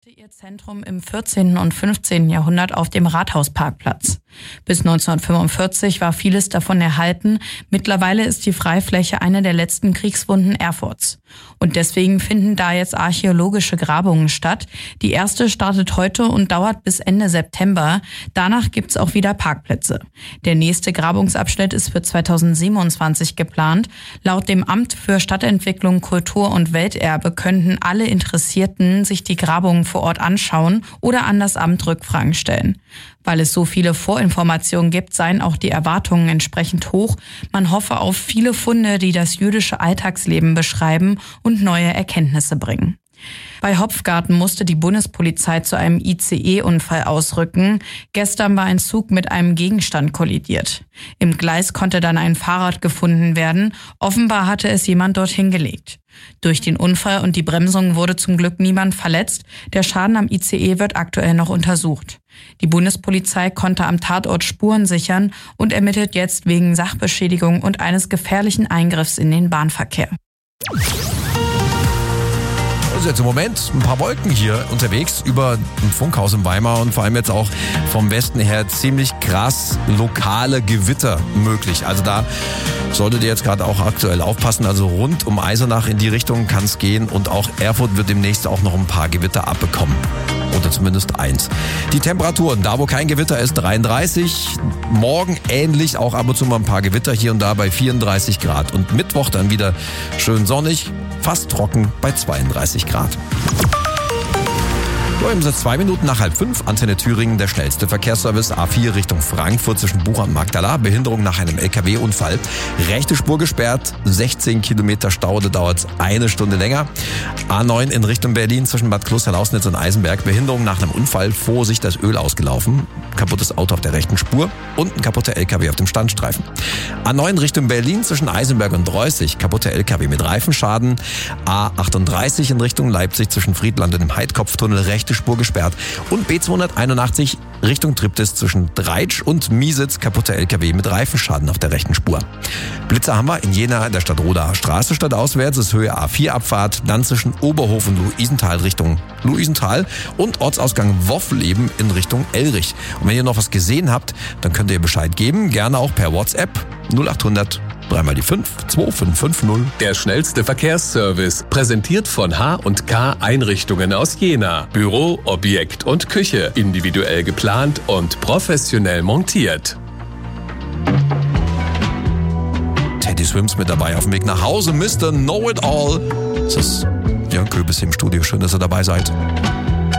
Ihr Zentrum im 14. und 15. Jahrhundert auf dem Rathausparkplatz. Bis 1945 war vieles davon erhalten. Mittlerweile ist die Freifläche eine der letzten Kriegswunden Erfurts. Und deswegen finden da jetzt archäologische Grabungen statt. Die erste startet heute und dauert bis Ende September. Danach gibt's auch wieder Parkplätze. Der nächste Grabungsabschnitt ist für 2027 geplant. Laut dem Amt für Stadtentwicklung, Kultur und Welterbe könnten alle Interessierten sich die Grabungen vor Ort anschauen oder an das Amt Rückfragen stellen. Weil es so viele Vorinformationen gibt, seien auch die Erwartungen entsprechend hoch. Man hoffe auf viele Funde, die das jüdische Alltagsleben beschreiben und neue Erkenntnisse bringen. Bei Hopfgarten musste die Bundespolizei zu einem ICE-Unfall ausrücken. Gestern war ein Zug mit einem Gegenstand kollidiert. Im Gleis konnte dann ein Fahrrad gefunden werden. Offenbar hatte es jemand dorthin gelegt. Durch den Unfall und die Bremsung wurde zum Glück niemand verletzt. Der Schaden am ICE wird aktuell noch untersucht. Die Bundespolizei konnte am Tatort Spuren sichern und ermittelt jetzt wegen Sachbeschädigung und eines gefährlichen Eingriffs in den Bahnverkehr. Also jetzt im Moment ein paar Wolken hier unterwegs über ein Funkhaus in Weimar und vor allem jetzt auch vom Westen her ziemlich krass lokale Gewitter möglich. Also da solltet ihr jetzt gerade auch aktuell aufpassen. Also rund um Eisenach in die Richtung kann es gehen und auch Erfurt wird demnächst auch noch ein paar Gewitter abbekommen. Oder zumindest eins. Die Temperaturen, da wo kein Gewitter ist, 33. Morgen ähnlich, auch ab und zu mal ein paar Gewitter hier und da bei 34 Grad. Und Mittwoch dann wieder schön sonnig, fast trocken bei 32 Grad. So, eben seit 2 Minuten nach 4:30, Antenne Thüringen, der schnellste Verkehrsservice, A4 Richtung Frankfurt zwischen Bucha und Magdala, Behinderung nach einem LKW-Unfall, rechte Spur gesperrt, 16 Kilometer Stau, da dauert es 1 Stunde länger. A9 in Richtung Berlin zwischen Bad Kloster-Lausnitz und Eisenberg, Behinderung nach einem Unfall, Vorsicht, das Öl ausgelaufen, kaputtes Auto auf der rechten Spur und ein kaputter LKW auf dem Standstreifen. A9 Richtung Berlin zwischen Eisenberg und Reußig, kaputter LKW mit Reifenschaden, A38 in Richtung Leipzig zwischen Friedland und dem Heidkopftunnel, rechte Spur gesperrt und B281 Richtung Triptis zwischen Dreitsch und Miesitz, kaputter LKW mit Reifenschaden auf der rechten Spur. Blitzer haben wir in Jena, der Stadt Rodaer Straße stadtauswärts, ist Höhe A4 Abfahrt, dann zwischen Oberhof und Luisenthal Richtung Luisenthal und Ortsausgang Woffleben in Richtung Elrich. Und wenn ihr noch was gesehen habt, dann könnt ihr Bescheid geben, gerne auch per WhatsApp 0800 3 die 5 2550. Der schnellste Verkehrsservice, präsentiert von H&K Einrichtungen aus Jena. Büro, Objekt und Küche, individuell geplant und professionell montiert. Teddy Swims mit dabei auf dem Weg nach Hause, Mr. Know It All. Das ist Jörn Köbis im Studio, schön, dass ihr dabei seid.